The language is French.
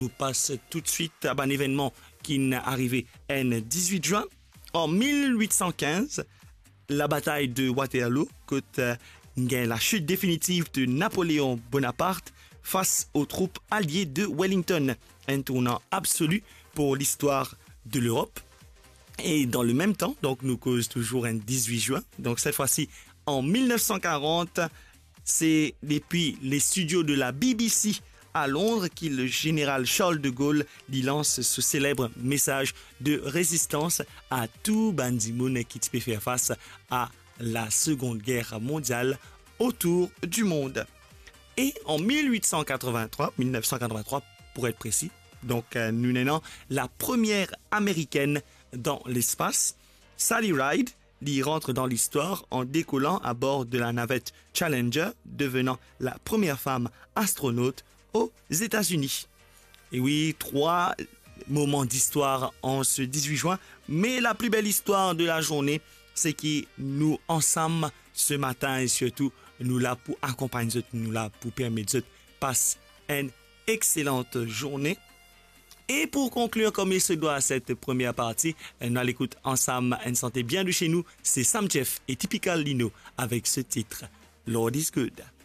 Nous passe tout de suite à un événement qui est arrivé le 18 juin. En 1815, la bataille de Waterloo, la chute définitive de Napoléon Bonaparte face aux troupes alliées de Wellington. Un tournant absolu pour l'histoire de l'Europe. Et dans le même temps, donc nous cause toujours un 18 juin. Donc cette fois-ci, en 1940, c'est depuis les studios de la BBC à Londres que le général Charles de Gaulle lui lance ce célèbre message de résistance à tout bandimoun qui peut faire face à la Seconde Guerre mondiale autour du monde. Et en 1983 pour être précis, donc nous menons la première américaine dans l'espace, Sally Ride, qui rentre dans l'histoire en décollant à bord de la navette Challenger, devenant la première femme astronaute aux États-Unis. Et oui, 3 moments d'histoire en ce 18 juin, mais la plus belle histoire de la journée, c'est que nous ensemble ce matin et surtout nous là pour accompagner nous là pour permettre de passer une excellente journée. Et pour conclure comme il se doit à cette première partie, nous allons écouter ensemble une santé bien de chez nous, c'est Sam Jeff et Typical Lino avec ce titre Lord is Good.